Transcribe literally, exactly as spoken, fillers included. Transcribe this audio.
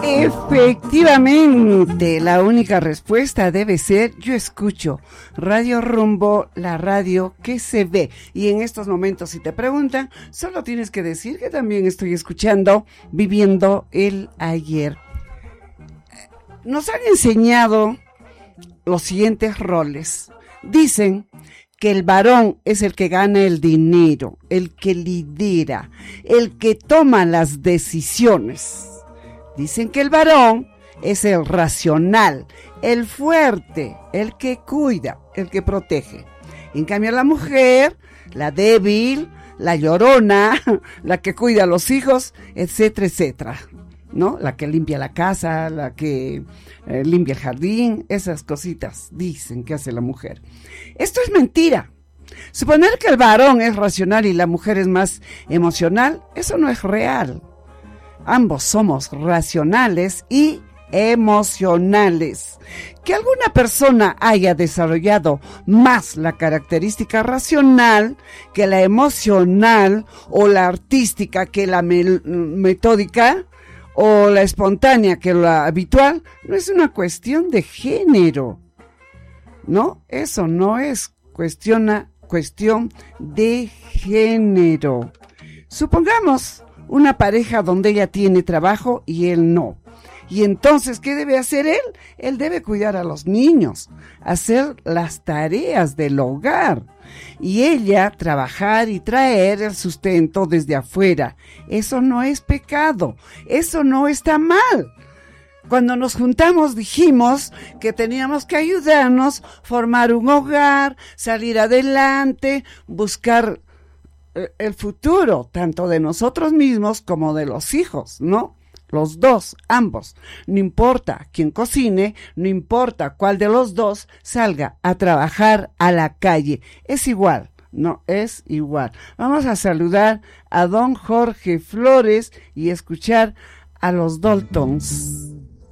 Efectivamente, la única respuesta debe ser yo escucho Radio Rumbo, la radio que se ve. Y en estos momentos, si te preguntan, solo tienes que decir que también estoy escuchando Viviendo el Ayer. Nos han enseñado los siguientes roles. Dicen que el varón es el que gana el dinero, el que lidera, el que toma las decisiones. Dicen que el varón es el racional, el fuerte, el que cuida, el que protege. En cambio la mujer, la débil, la llorona, la que cuida a los hijos, etcétera, etcétera, ¿no? La que limpia la casa, la que eh, limpia el jardín, esas cositas dicen que hace la mujer. Esto es mentira. Suponer que el varón es racional y la mujer es más emocional, eso no es real. Ambos somos racionales y emocionales. Que alguna persona haya desarrollado más la característica racional que la emocional, o la artística que la me- metódica, o la espontánea que la habitual, no es una cuestión de género, ¿no? Eso no es cuestión, cuestión de género. Supongamos una pareja donde ella tiene trabajo y él no. Y entonces, ¿qué debe hacer él? Él debe cuidar a los niños, hacer las tareas del hogar. Y ella trabajar y traer el sustento desde afuera. Eso no es pecado, eso no está mal. Cuando nos juntamos dijimos que teníamos que ayudarnos, formar un hogar, salir adelante, buscar el futuro, tanto de nosotros mismos como de los hijos, ¿no? Los dos, ambos. No importa quién cocine, no importa cuál de los dos salga a trabajar a la calle. Es igual, no es igual. Vamos a saludar a don Jorge Flores y escuchar a los Daltons.